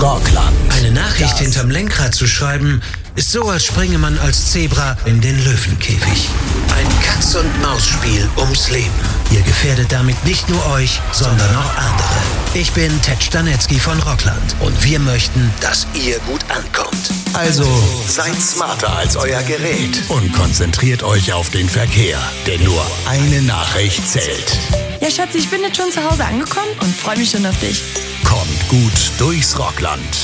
Rockland. Eine Nachricht hinterm Lenkrad zu schreiben, ist so, als springe man als Zebra in den Löwenkäfig. Ein Katz-und-Maus-Spiel ums Leben. Ihr gefährdet damit nicht nur euch, sondern auch andere. Ich bin Ted Stanetzky von Rockland und wir möchten, dass ihr gut ankommt. Also seid smarter als euer Gerät und konzentriert euch auf den Verkehr, denn nur eine Nachricht zählt. Ja, Schatz, ich bin jetzt schon zu Hause angekommen und freue mich schon auf dich. Kommt gut durchs Rockland.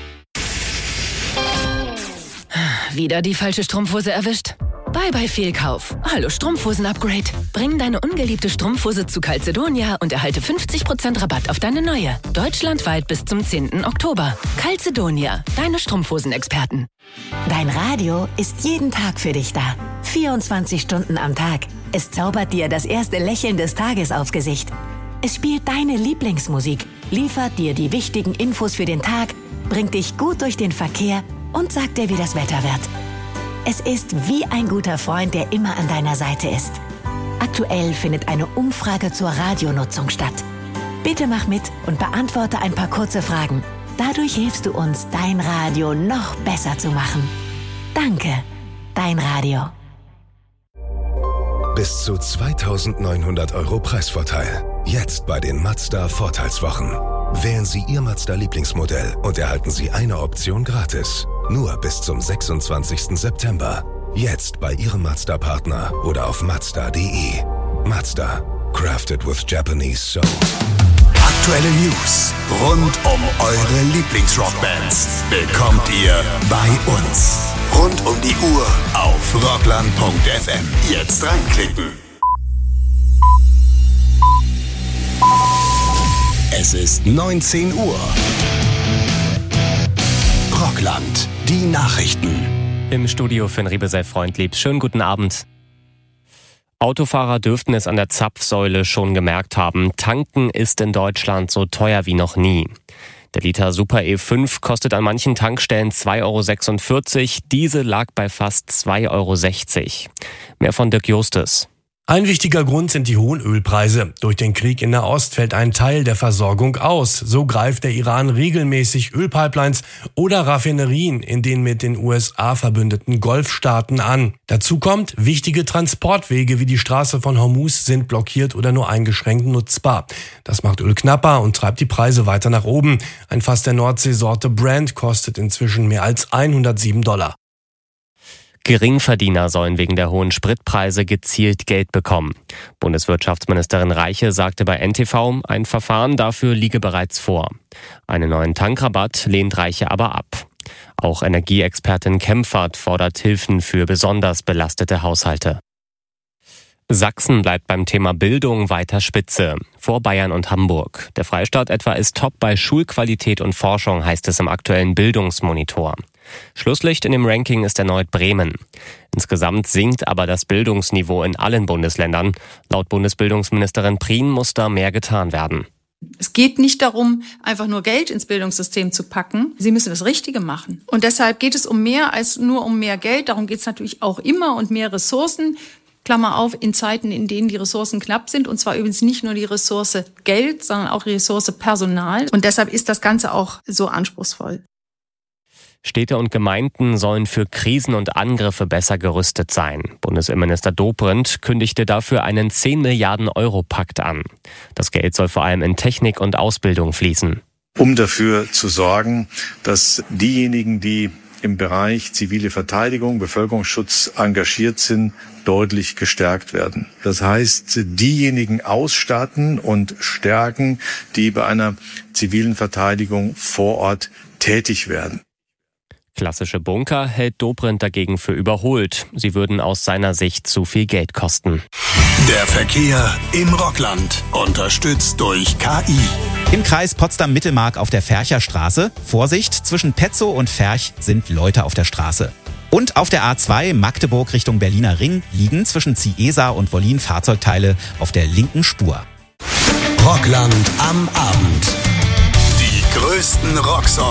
Wieder die falsche Strumpfhose erwischt? Bye Fehlkauf. Hallo Strumpfhosen-Upgrade. Bring deine ungeliebte Strumpfhose zu Calzedonia und erhalte 50% Rabatt auf deine neue. Deutschlandweit bis zum 10. Oktober. Calzedonia, deine Strumpfhosen-Experten. Dein Radio ist jeden Tag für dich da. 24 Stunden am Tag. Es zaubert dir das erste Lächeln des Tages aufs Gesicht. Es spielt deine Lieblingsmusik, liefert dir die wichtigen Infos für den Tag, bringt dich gut durch den Verkehr und sagt dir, wie das Wetter wird. Es ist wie ein guter Freund, der immer an deiner Seite ist. Aktuell findet eine Umfrage zur Radionutzung statt. Bitte mach mit und beantworte ein paar kurze Fragen. Dadurch hilfst du uns, dein Radio noch besser zu machen. Danke, dein Radio. Bis zu 2.900 € Preisvorteil. Jetzt bei den Mazda Vorteilswochen. Wählen Sie Ihr Mazda-Lieblingsmodell und erhalten Sie eine Option gratis. Nur bis zum 26. September. Jetzt bei Ihrem Mazda-Partner oder auf Mazda.de. Mazda. Crafted with Japanese soul. Aktuelle News rund um eure Lieblingsrockbands bekommt ihr bei uns. Rund um die Uhr auf rockland.fm. Jetzt reinklicken. Es ist 19 Uhr. Rockland, die Nachrichten. Im Studio für Riebe sei Freundlieb. Schönen guten Abend. Autofahrer dürften es an der Zapfsäule schon gemerkt haben. Tanken ist in Deutschland so teuer wie noch nie. Der Liter Super E5 kostet an manchen Tankstellen 2,46 €. Diese lag bei fast 2,60 €. Mehr von Dirk Justus. Ein wichtiger Grund sind die hohen Ölpreise. Durch den Krieg in Nahost fällt ein Teil der Versorgung aus. So greift der Iran regelmäßig Ölpipelines oder Raffinerien in den mit den USA verbündeten Golfstaaten an. Dazu kommt, wichtige Transportwege wie die Straße von Hormuz sind blockiert oder nur eingeschränkt nutzbar. Das macht Öl knapper und treibt die Preise weiter nach oben. Ein Fass der Nordseesorte Brent kostet inzwischen mehr als $107. Geringverdiener sollen wegen der hohen Spritpreise gezielt Geld bekommen. Bundeswirtschaftsministerin Reiche sagte bei NTV, ein Verfahren dafür liege bereits vor. Einen neuen Tankrabatt lehnt Reiche aber ab. Auch Energieexpertin Kempfert fordert Hilfen für besonders belastete Haushalte. Sachsen bleibt beim Thema Bildung weiter Spitze, vor Bayern und Hamburg. Der Freistaat etwa ist top bei Schulqualität und Forschung, heißt es im aktuellen Bildungsmonitor. Schlusslicht in dem Ranking ist erneut Bremen. Insgesamt sinkt aber das Bildungsniveau in allen Bundesländern. Laut Bundesbildungsministerin Prien muss da mehr getan werden. Es geht nicht darum, einfach nur Geld ins Bildungssystem zu packen. Sie müssen das Richtige machen. Und deshalb geht es um mehr als nur um mehr Geld. Darum geht es natürlich auch immer und mehr Ressourcen. Klammer auf, in Zeiten, in denen die Ressourcen knapp sind. Und zwar übrigens nicht nur die Ressource Geld, sondern auch die Ressource Personal. Und deshalb ist das Ganze auch so anspruchsvoll. Städte und Gemeinden sollen für Krisen und Angriffe besser gerüstet sein. Bundesinnenminister Dobrindt kündigte dafür einen 10 Milliarden € Pakt an. Das Geld soll vor allem in Technik und Ausbildung fließen. Um dafür zu sorgen, dass diejenigen, die im Bereich zivile Verteidigung, Bevölkerungsschutz engagiert sind, deutlich gestärkt werden. Das heißt, diejenigen ausstatten und stärken, die bei einer zivilen Verteidigung vor Ort tätig werden. Klassische Bunker hält Dobrindt dagegen für überholt. Sie würden aus seiner Sicht zu viel Geld kosten. Der Verkehr im Rockland, unterstützt durch KI. Im Kreis Potsdam-Mittelmark auf der Fercher Straße. Vorsicht, zwischen Petzow und Ferch sind Leute auf der Straße. Und auf der A2 Magdeburg Richtung Berliner Ring liegen zwischen Ciesa und Wollin Fahrzeugteile auf der linken Spur. Rockland am Abend. Die größten Rocksongs